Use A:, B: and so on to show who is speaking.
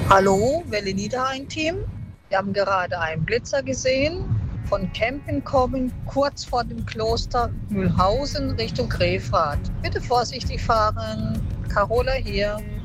A: Hallo, Welle Niederrhein-Team. Wir haben gerade einen Blitzer gesehen von Kempten kommend, kurz vor dem Kloster Mühlhausen Richtung Grefrath. Bitte vorsichtig fahren. Carola hier.